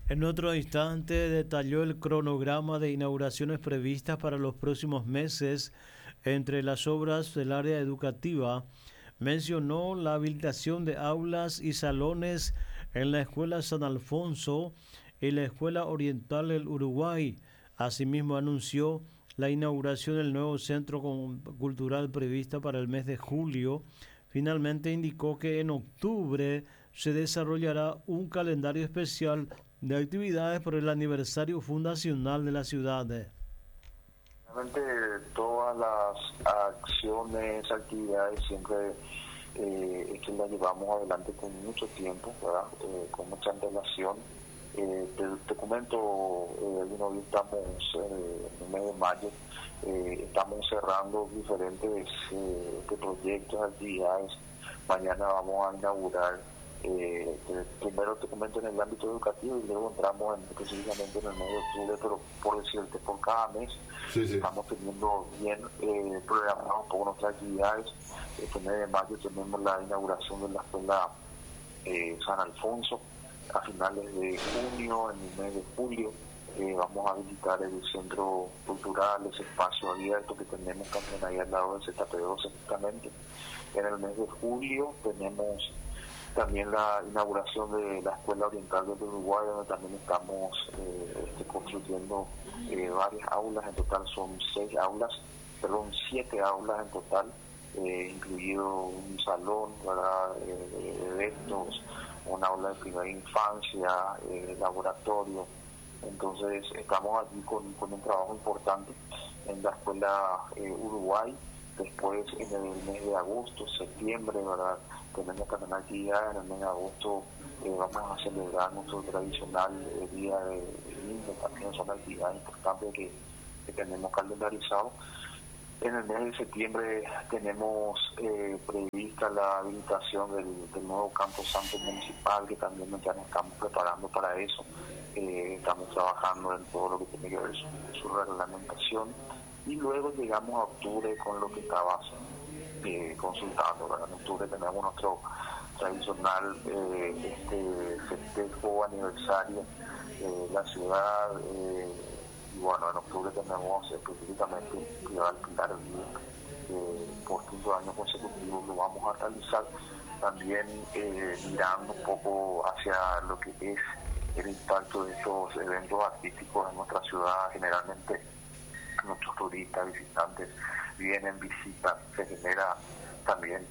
En otro instante detalló el cronograma de inauguraciones previstas para los próximos meses entre las obras del área educativa. Mencionó la habilitación de aulas y salones en la Escuela San Alfonso y la Escuela Oriental del Uruguay. Asimismo anunció la inauguración del nuevo centro cultural prevista para el mes de julio. Finalmente indicó que en octubre se desarrollará un calendario especial de actividades por el aniversario fundacional de la ciudad. Realmente todas las acciones, actividades siempre es que las llevamos adelante con mucho tiempo, ¿verdad? Con mucha antelación. Te comento, hoy estamos en el mes de mayo, estamos cerrando diferentes proyectos, actividades. Mañana vamos a inaugurar, primero te comento en el ámbito educativo y luego entramos específicamente en el mes de octubre, pero por decirte, por cada mes Sí. estamos teniendo bien programados un poco nuestras actividades. Este mes de mayo tenemos la inauguración de la escuela San Alfonso. A finales de junio, en el mes de julio, vamos a visitar el centro cultural, ese espacio abierto que tenemos también ahí al lado del ZP2 exactamente. En el mes de julio tenemos también la inauguración de la Escuela Oriental del Uruguay, donde también estamos construyendo varias aulas. En total son 7 aulas en total, incluido un salón para eventos, un aula de primera infancia, laboratorio. Entonces estamos allí con un trabajo importante en la Escuela Uruguay. Después en el mes de agosto, septiembre, ¿verdad? Tenemos también actividades. En el mes de agosto vamos a celebrar nuestro tradicional Día de Niño. También son actividades importantes que tenemos calendarizado. En el mes de septiembre tenemos prevista la habilitación del nuevo Campo Santo Municipal, que también ya nos estamos preparando para eso. Estamos trabajando en todo lo que tiene que ver su reglamentación. Y luego llegamos a octubre con lo que estabas consultando, ¿verdad? En octubre tenemos nuestro tradicional festejo aniversario de la ciudad. Y bueno, en octubre tenemos específicamente que va al Pilar por 5 años consecutivos, lo vamos a realizar también mirando un poco hacia lo que es el impacto de estos eventos artísticos en nuestra ciudad. Generalmente nuestros turistas, visitantes vienen, visitan, se genera también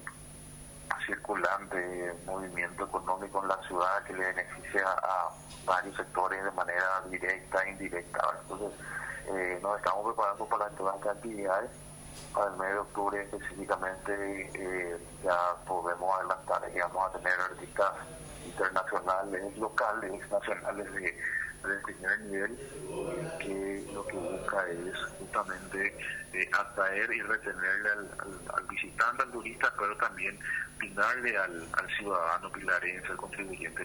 circulante movimiento económico en la ciudad que le beneficia a varios sectores de manera directa e indirecta. Entonces nos estamos preparando para todas estas actividades. Para el mes de octubre específicamente ya podemos adelantar que vamos a tener artistas internacionales, locales, nacionales de primer nivel, que lo que busca es justamente atraer y retenerle al visitante, al turista, pero también brindarle al ciudadano pilarense, al contribuyente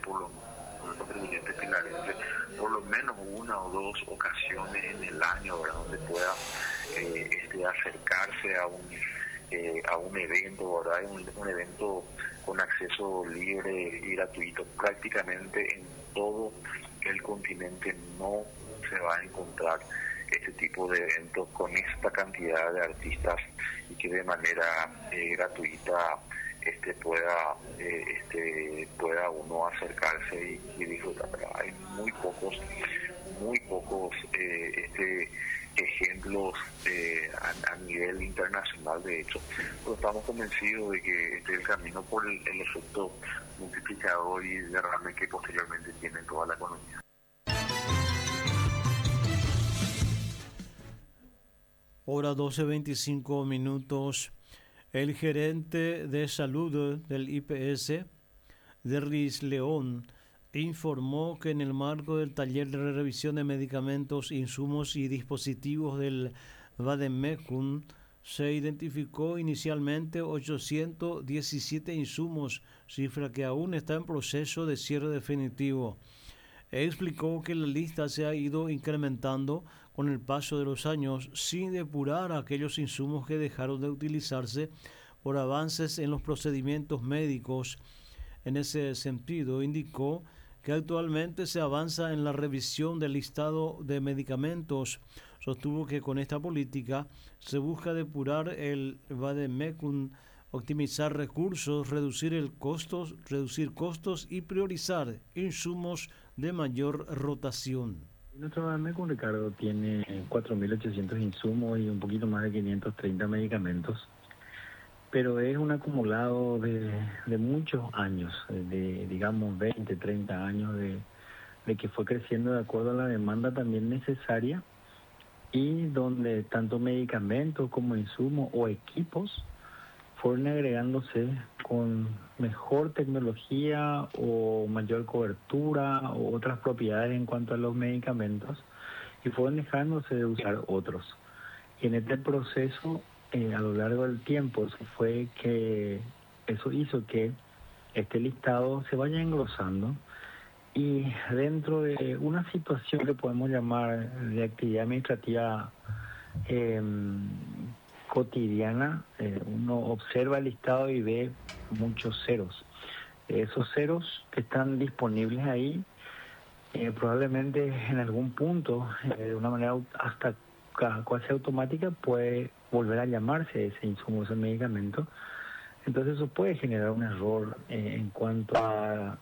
pilarense, por lo menos una o dos ocasiones en el año, ¿verdad? Donde pueda acercarse a un evento, ¿verdad? Un evento con acceso libre y gratuito. Prácticamente en todo el continente no se va a encontrar este tipo de eventos con esta cantidad de artistas y que de manera gratuita pueda uno acercarse y disfrutar. Hay muy pocos ejemplos a nivel internacional, de hecho, pero estamos convencidos de que este es el camino por el efecto multiplicador y derrame que posteriormente tiene toda la economía. Hora 12:25. El gerente de salud del IPS, Derris León, informó que en el marco del taller de revisión de medicamentos, insumos y dispositivos del Vademecum se identificó inicialmente 817 insumos, cifra que aún está en proceso de cierre definitivo. Explicó que la lista se ha ido incrementando con el paso de los años sin depurar aquellos insumos que dejaron de utilizarse por avances en los procedimientos médicos. En ese sentido, indicó que actualmente se avanza en la revisión del listado de medicamentos. Sostuvo que con esta política se busca depurar el vade-mecum, optimizar recursos, reducir costos y priorizar insumos de mayor rotación. Nuestro vade-mecum, Ricardo, tiene 4.800 insumos y un poquito más de 530 medicamentos, pero es un acumulado de muchos años, de digamos 20, 30 años de que fue creciendo de acuerdo a la demanda también necesaria, y donde tanto medicamentos como insumos o equipos fueron agregándose con mejor tecnología o mayor cobertura o otras propiedades en cuanto a los medicamentos, y fueron dejándose de usar otros. Y en este proceso, a lo largo del tiempo, eso hizo que este listado se vaya engrosando, y dentro de una situación que podemos llamar de actividad administrativa cotidiana, uno observa el listado y ve muchos ceros. Esos ceros que están disponibles ahí, probablemente en algún punto, de una manera hasta casi automática, puede volver a llamarse ese insumo, ese medicamento. Entonces eso puede generar un error en cuanto a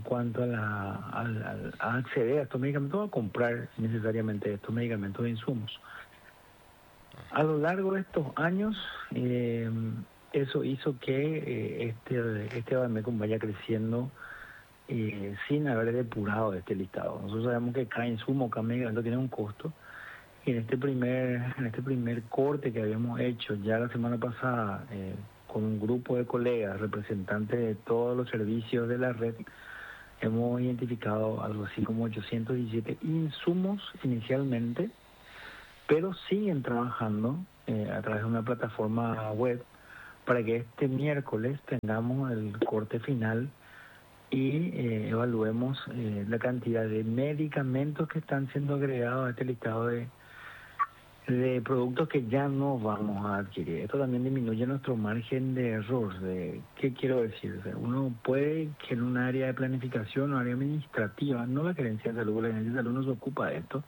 acceder a estos medicamentos o a comprar necesariamente estos medicamentos e insumos. A lo largo de estos años, eso hizo que este vade-mecum vaya creciendo sin haber depurado este listado. Nosotros sabemos que cada insumo, cada medicamento tiene un costo, y en este primer corte que habíamos hecho ya la semana pasada, con un grupo de colegas, representantes de todos los servicios de la red, hemos identificado algo así como 817 insumos inicialmente, pero siguen trabajando a través de una plataforma web para que este miércoles tengamos el corte final y evaluemos la cantidad de medicamentos que están siendo agregados a este listado de productos que ya no vamos a adquirir. Esto también disminuye nuestro margen de error. ¿Qué quiero decir? O sea, uno puede que en un área de planificación o área administrativa, no la gerencia de salud, la gerencia de salud no se ocupa de esto,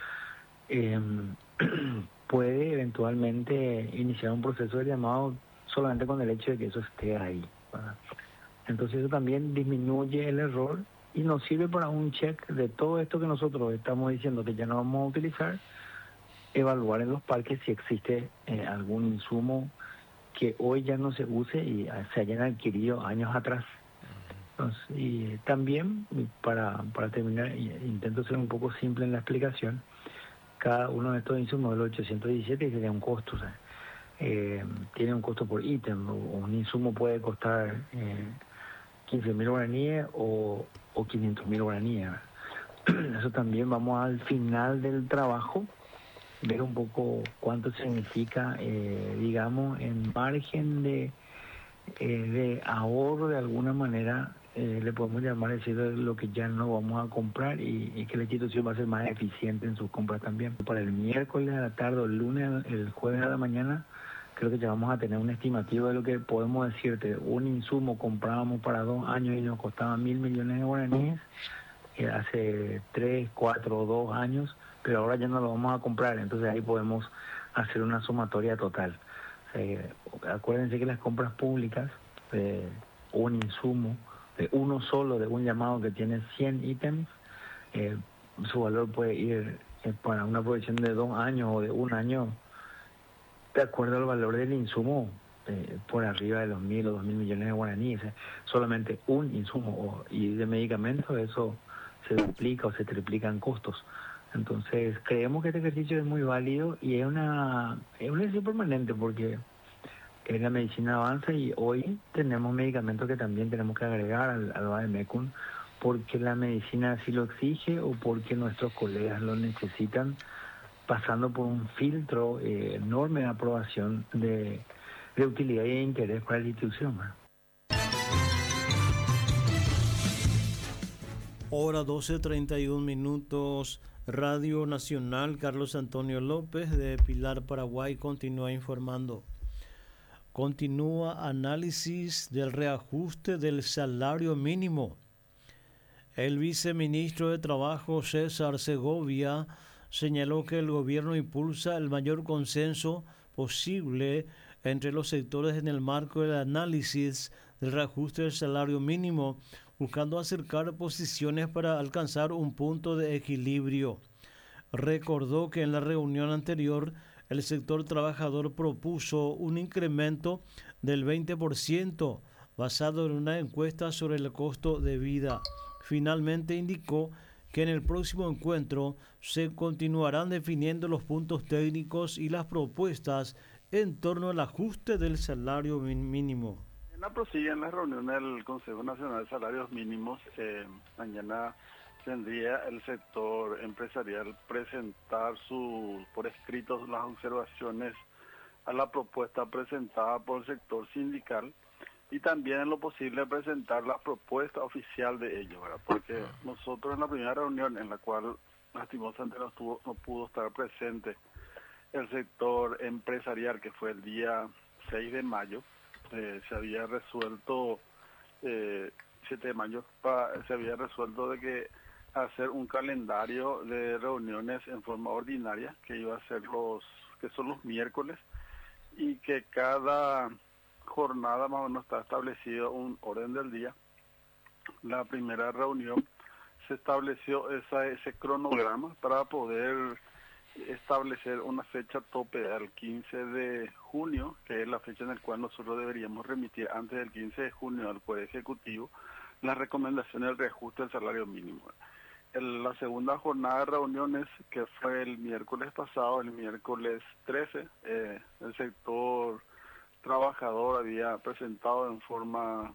puede eventualmente iniciar un proceso de llamado solamente con el hecho de que eso esté ahí, ¿verdad? Entonces eso también disminuye el error y nos sirve para un check de todo esto que nosotros estamos diciendo que ya no vamos a utilizar, evaluar en los parques si existe algún insumo que hoy ya no se use y se hayan adquirido años atrás. Entonces, y también, para terminar, intento ser un poco simple en la explicación, cada uno de estos insumos de los 817 tiene un costo, o sea, tiene un costo por ítem. Un insumo puede costar 15.000 guaraníes o 500.000 guaraníes. Eso también vamos al final del trabajo ver un poco cuánto significa, digamos, en margen de ahorro de alguna manera, le podemos llamar, decir, lo que ya no vamos a comprar, y que la institución va a ser más eficiente en sus compras también. Para el miércoles a la tarde, el lunes, el jueves a la mañana, creo que ya vamos a tener un estimativo de lo que podemos decirte. Un insumo comprábamos para 2 años y nos costaba 1.000 millones de guaraníes, hace 3, 4 o 2 años, pero ahora ya no lo vamos a comprar. Entonces ahí podemos hacer una sumatoria total. Acuérdense que las compras públicas, un insumo, de uno solo, de un llamado que tiene 100 ítems, su valor puede ir para una proyección de 2 años o de 1 año, de acuerdo al valor del insumo, por arriba de los 1.000 o 2.000 millones de guaraníes. Solamente un insumo y de medicamentos, eso se duplica o se triplica en costos. Entonces creemos que este ejercicio es muy válido y es un ejercicio permanente, porque la medicina avanza y hoy tenemos medicamentos que también tenemos que agregar al vade-mecum porque la medicina así lo exige o porque nuestros colegas lo necesitan, pasando por un filtro enorme de aprobación de utilidad y de interés para la institución. Hora 12:31. Radio Nacional. Carlos Antonio López de Pilar, Paraguay, continúa informando. Continúa análisis del reajuste del salario mínimo. El viceministro de Trabajo, César Segovia, señaló que el gobierno impulsa el mayor consenso posible entre los sectores en el marco del análisis del reajuste del salario mínimo, buscando acercar posiciones para alcanzar un punto de equilibrio. Recordó que en la reunión anterior el sector trabajador propuso un incremento del 20% basado en una encuesta sobre el costo de vida. Finalmente indicó que en el próximo encuentro se continuarán definiendo los puntos técnicos y las propuestas en torno al ajuste del salario mínimo. Mañana prosigue la reunión del Consejo Nacional de Salarios Mínimos. Mañana tendría el sector empresarial presentar por escrito las observaciones a la propuesta presentada por el sector sindical y también en lo posible presentar la propuesta oficial de ellos, ¿verdad? Porque nosotros en la primera reunión en la cual lastimosamente no pudo estar presente el sector empresarial, que fue el día 6 de mayo, se había resuelto, 7 de mayo, se había resuelto de que hacer un calendario de reuniones en forma ordinaria, que iba a ser que son los miércoles, y que cada jornada más o menos está establecido un orden del día. La primera reunión se estableció ese cronograma para poder establecer una fecha tope al 15 de junio, que es la fecha en la cual nosotros deberíamos remitir antes del 15 de junio al Poder Ejecutivo las recomendaciones del reajuste del salario mínimo. La segunda jornada de reuniones, que fue el miércoles pasado, el miércoles 13, el sector trabajador había presentado en forma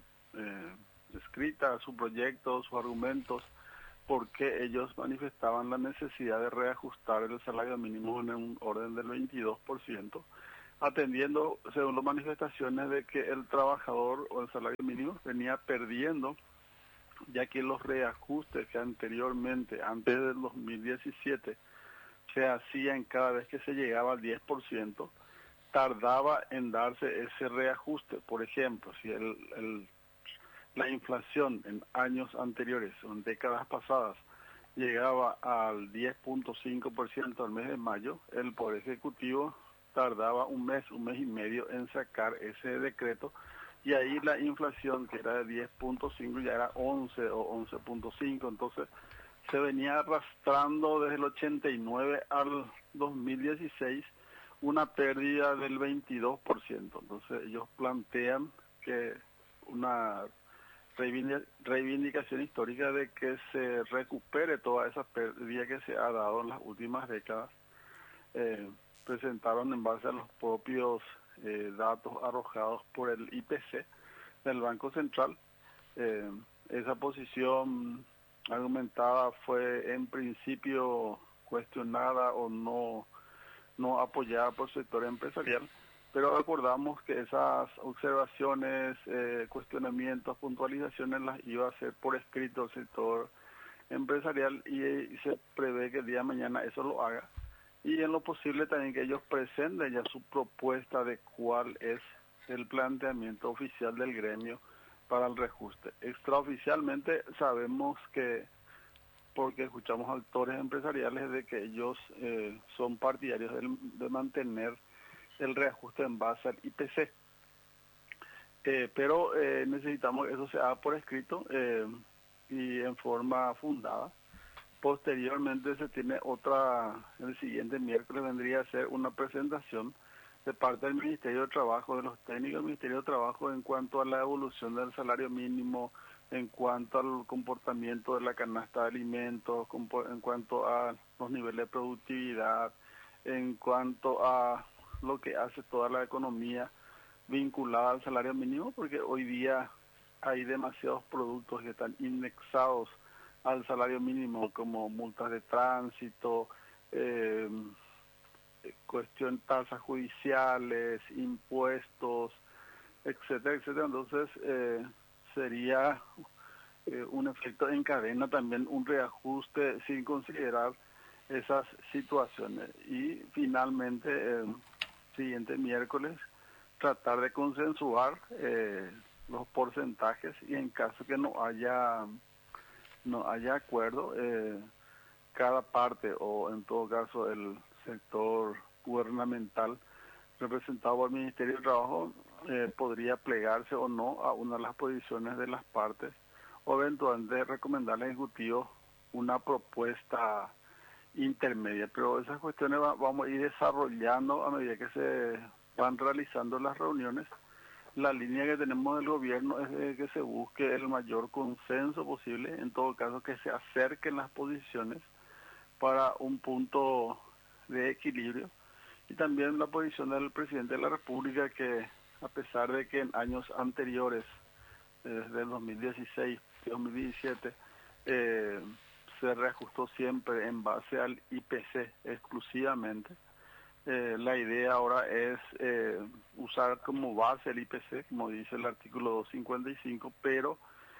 escrita su proyecto, sus argumentos, porque ellos manifestaban la necesidad de reajustar el salario mínimo en un orden del 22%, atendiendo, según las manifestaciones, de que el trabajador o el salario mínimo venía perdiendo, ya que los reajustes que anteriormente, antes del 2017, se hacían cada vez que se llegaba al 10%, tardaba en darse ese reajuste. Por ejemplo, si la inflación en años anteriores, en décadas pasadas, llegaba al 10.5% al mes de mayo, el Poder Ejecutivo tardaba un mes y medio en sacar ese decreto, y ahí la inflación, que era de 10.5, ya era 11 o 11.5, entonces se venía arrastrando desde el 89 al 2016 una pérdida del 22%. Entonces ellos plantean que una reivindicación histórica de que se recupere toda esa pérdida que se ha dado en las últimas décadas. Presentaron en base a los propios datos arrojados por el IPC del Banco Central. Esa posición argumentada fue en principio cuestionada o no apoyada por el sector empresarial, pero recordamos que esas observaciones, cuestionamientos, puntualizaciones las iba a hacer por escrito el sector empresarial, y se prevé que el día de mañana eso lo haga, y en lo posible también que ellos presenten ya su propuesta de cuál es el planteamiento oficial del gremio para el reajuste. Extraoficialmente sabemos que, porque escuchamos actores empresariales, de que ellos son partidarios de mantener el reajuste en base al IPC. Pero necesitamos que eso se haga por escrito y en forma fundada. Posteriormente se tiene el siguiente miércoles vendría a ser una presentación de parte del Ministerio de Trabajo, de los técnicos del Ministerio de Trabajo, en cuanto a la evolución del salario mínimo, en cuanto al comportamiento de la canasta de alimentos, en cuanto a los niveles de productividad, en cuanto a lo que hace toda la economía vinculada al salario mínimo, porque hoy día hay demasiados productos que están indexados al salario mínimo, como multas de tránsito, tasas judiciales, impuestos, etcétera, etcétera. Entonces sería un efecto en cadena, también un reajuste sin considerar esas situaciones. Y finalmente, siguiente miércoles, tratar de consensuar los porcentajes, y en caso que no haya no haya acuerdo, cada parte o en todo caso el sector gubernamental representado por el Ministerio de Trabajo podría plegarse o no a una de las posiciones de las partes o eventualmente recomendarle al Ejecutivo una propuesta intermedia. Pero esas cuestiones vamos a ir desarrollando a medida que se van realizando las reuniones. La línea que tenemos del gobierno es de que se busque el mayor consenso posible, en todo caso que se acerquen las posiciones para un punto de equilibrio, y también la posición del presidente de la República, que a pesar de que en años anteriores, desde el 2016 y 2017, se reajustó siempre en base al IPC exclusivamente, la idea ahora es usar como base el IPC, como dice el artículo 255, pero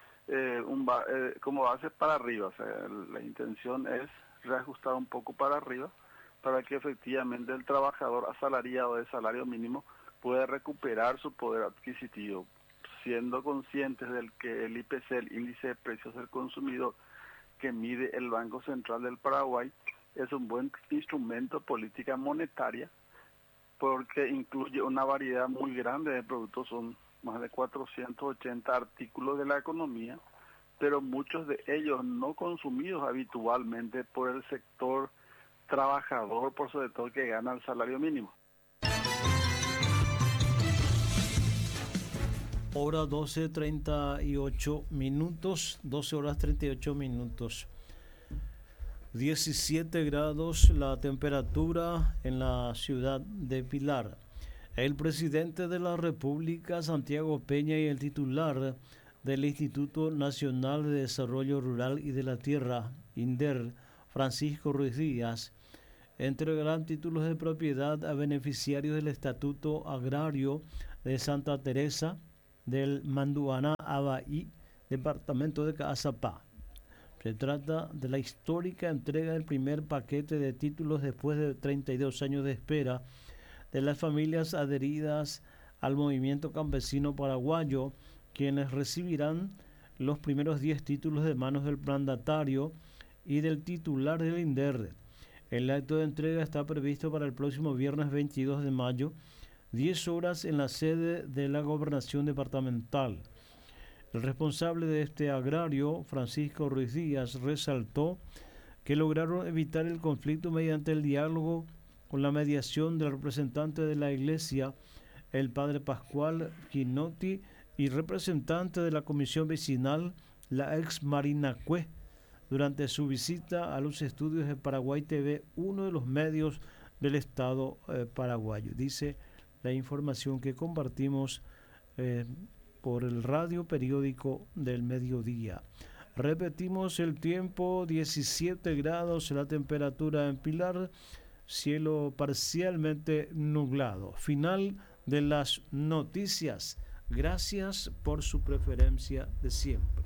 como base para arriba. O sea, la intención es reajustar un poco para arriba para que efectivamente el trabajador asalariado de salario mínimo pueda recuperar su poder adquisitivo, siendo conscientes del que el IPC, el índice de precios del consumidor que mide el Banco Central del Paraguay, es un buen instrumento de política monetaria porque incluye una variedad muy grande de productos, son más de 480 artículos de la economía, pero muchos de ellos no consumidos habitualmente por el sector trabajador, por sobre todo que gana el salario mínimo. Hora 12:38 minutos, 12 horas 38 minutos. 17 grados la temperatura en la ciudad de Pilar. El presidente de la República, Santiago Peña, y el titular del Instituto Nacional de Desarrollo Rural y de la Tierra, INDER, Francisco Ruiz Díaz, entregarán títulos de propiedad a beneficiarios del Estatuto Agrario de Santa Teresa del Manduana Abaí, departamento de Caazapá. Se trata de la histórica entrega del primer paquete de títulos después de 32 años de espera de las familias adheridas al movimiento campesino paraguayo, quienes recibirán los primeros 10 títulos de manos del mandatario y del titular del INDER. El acto de entrega está previsto para el próximo viernes 22 de mayo, 10 horas en la sede de la Gobernación Departamental. El responsable de este agrario, Francisco Ruiz Díaz, resaltó que lograron evitar el conflicto mediante el diálogo con la mediación del representante de la Iglesia, el padre Pascual Ginotti, y representante de la Comisión Vecinal, la ex Marina Cue, durante su visita a los estudios de Paraguay TV, uno de los medios del Estado paraguayo. Dice la información que compartimos por el radio periódico del mediodía. Repetimos el tiempo: 17 grados la temperatura en Pilar, cielo parcialmente nublado. Final de las noticias. Gracias por su preferencia de siempre.